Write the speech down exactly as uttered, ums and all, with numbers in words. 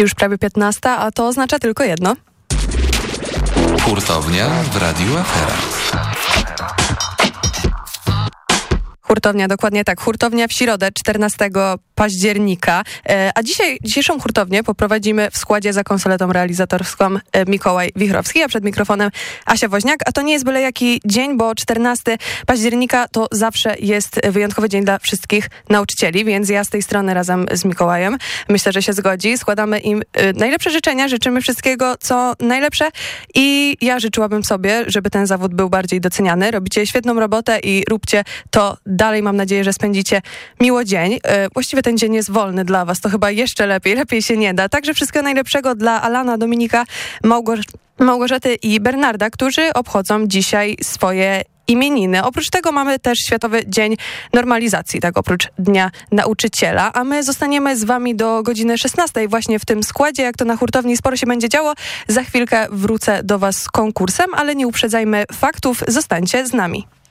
Już prawie piętnasta, a to oznacza tylko jedno. Hurtownia w Radiu Afera. Hurtownia, dokładnie tak. Hurtownia w środę, czternastego października. A dzisiaj, dzisiejszą hurtownię poprowadzimy w składzie za konsoletą realizatorską Mikołaj Wichrowski, a przed mikrofonem Asia Woźniak. A to nie jest byle jaki dzień, bo czternastego października to zawsze jest wyjątkowy dzień dla wszystkich nauczycieli, więc ja z tej strony razem z Mikołajem, myślę, że się zgodzi, składamy im najlepsze życzenia, życzymy wszystkiego, co najlepsze i ja życzyłabym sobie, żeby ten zawód był bardziej doceniany. Robicie świetną robotę i róbcie to dalej. Mam nadzieję, że spędzicie miło dzień. Właściwie ten dzień jest wolny dla was, to chyba jeszcze lepiej, lepiej się nie da. Także wszystkiego najlepszego dla Alana, Dominika, Małgorz- Małgorzaty i Bernarda, którzy obchodzą dzisiaj swoje imieniny. Oprócz tego mamy też Światowy Dzień Normalizacji, tak oprócz Dnia Nauczyciela, a my zostaniemy z wami do godziny szesnastej właśnie w tym składzie, jak to na hurtowni sporo się będzie działo. Za chwilkę wrócę do was z konkursem, ale nie uprzedzajmy faktów, zostańcie z nami.